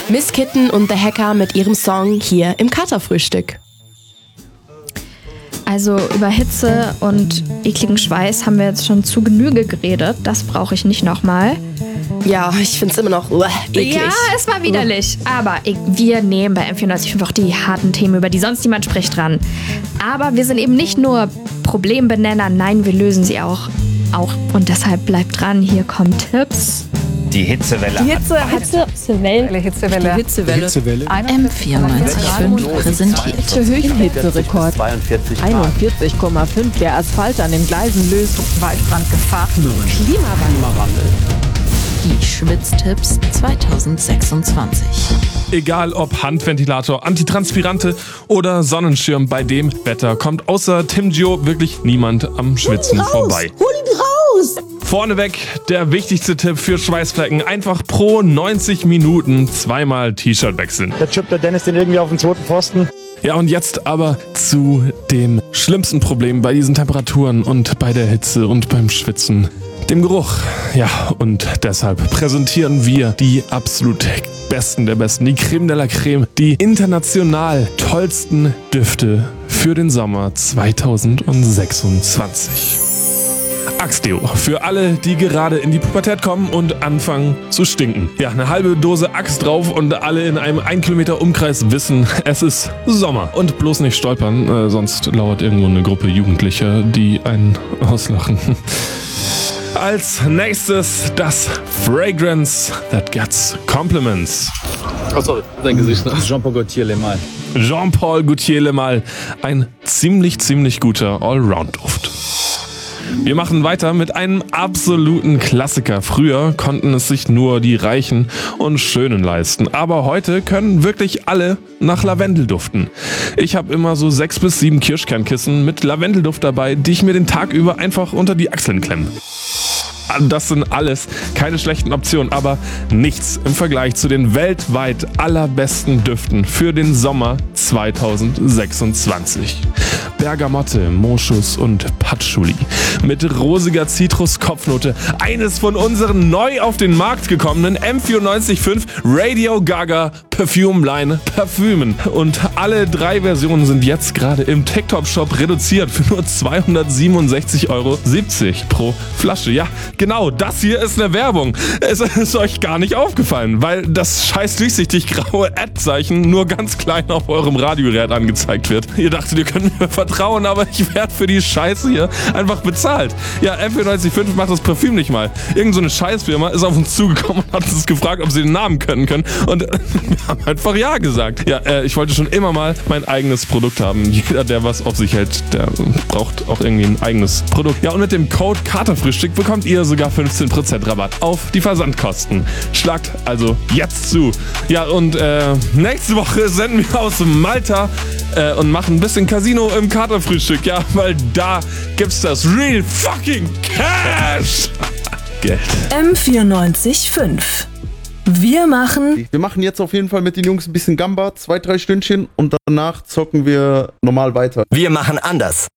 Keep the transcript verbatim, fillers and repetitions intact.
Miss Kitten und The Hacker mit ihrem Song hier im Katerfrühstück. Also über Hitze und ekligen Schweiß haben wir jetzt schon zu Genüge geredet. Das brauche ich nicht nochmal. Ja, ich find's immer noch uh, eklig. Ja, es war widerlich. Aber ich, wir nehmen bei M vierundneunzig Komma fünf auch die harten Themen, über die sonst niemand spricht, dran. Aber wir sind eben nicht nur Problembenenner, nein, wir lösen sie auch. auch. Und deshalb bleibt dran, hier kommen Tipps. Die Hitzewelle. Die Hitze, Hitzewelle. Hitzewelle. Die Hitzewelle. Hitzewelle. M vierundneunzig Komma fünf präsentiert. Der Höchsthitzerekord. einundvierzig Komma fünf. Der Asphalt an den Gleisen löst. Waldbrandgefahr. Klimawandel. Die Schwitztipps zwanzig sechsundzwanzig. Egal ob Handventilator, Antitranspirante oder Sonnenschirm, bei dem Wetter kommt außer Tim Gio wirklich niemand am Schwitzen vorbei. Hol ihn raus! Vorneweg der wichtigste Tipp für Schweißflecken. Einfach pro neunzig Minuten zweimal T-Shirt wechseln. Da chippt der Dennis den irgendwie auf den zweiten Pfosten. Ja, und jetzt aber zu dem schlimmsten Problem bei diesen Temperaturen und bei der Hitze und beim Schwitzen. Dem Geruch. Ja, und deshalb präsentieren wir die absolut besten der Besten, die Creme de la Creme, die international tollsten Düfte für den Sommer zwanzig sechsundzwanzig. Axtdeo. Für alle, die gerade in die Pubertät kommen und anfangen zu stinken. Ja, eine halbe Dose Axt drauf und alle in einem ein Kilometer Umkreis wissen, es ist Sommer. Und bloß nicht stolpern, äh, sonst lauert irgendwo eine Gruppe Jugendlicher, die einen auslachen. Als nächstes das Fragrance That Gets Compliments. Oh, sorry, dein Gesicht. Das ist Jean-Paul Gaultier Le Mal. Jean-Paul Gaultier Le Mal. Ein ziemlich, ziemlich guter Allround-Duft. Wir machen weiter mit einem absoluten Klassiker. Früher konnten es sich nur die Reichen und Schönen leisten. Aber heute können wirklich alle nach Lavendel duften. Ich habe immer so sechs bis sieben Kirschkernkissen mit Lavendelduft dabei, die ich mir den Tag über einfach unter die Achseln klemme. Das sind alles keine schlechten Optionen, aber nichts im Vergleich zu den weltweit allerbesten Düften für den Sommer zwanzig sechsundzwanzig. Bergamotte, Moschus und Patchouli mit rosiger Zitrus-Kopfnote. Eines von unseren neu auf den Markt gekommenen M vierundneunzig Komma fünf Radio Gaga Perfume Line Parfümen. Und alle drei Versionen sind jetzt gerade im TikTok-Shop reduziert für nur zweihundertsiebenundsechzig Euro siebzig pro Flasche. Ja, genau, das hier ist eine Werbung. Es ist euch gar nicht aufgefallen, weil das scheiß durchsichtig graue Ad-Zeichen nur ganz klein auf eurem Radiogerät angezeigt wird. Ihr dachtet, ihr könnt mir vertrauen, aber ich werde für die Scheiße hier einfach bezahlt. Ja, M vierundneunzig Komma fünf macht das Parfüm nicht mal. Irgend so eine Scheißfirma ist auf uns zugekommen und hat uns gefragt, ob sie den Namen können können. Und wir haben einfach ja gesagt. Ja, äh, ich wollte schon immer mal mein eigenes Produkt haben. Jeder, der was auf sich hält, der braucht auch irgendwie ein eigenes Produkt. Ja, und mit dem Code Katerfrühstück bekommt ihr sogar fünfzehn Prozent Rabatt auf die Versandkosten. Schlagt also jetzt zu. Ja, und äh, nächste Woche senden wir aus Malta äh, und machen ein bisschen Casino im Katerfrühstück. Ja, weil da gibt's das Real fucking Cash. Geld. M vierundneunzig Komma fünf. Wir machen... Wir machen jetzt auf jeden Fall mit den Jungs ein bisschen Gamba, zwei, drei Stündchen und danach zocken wir normal weiter. Wir machen anders.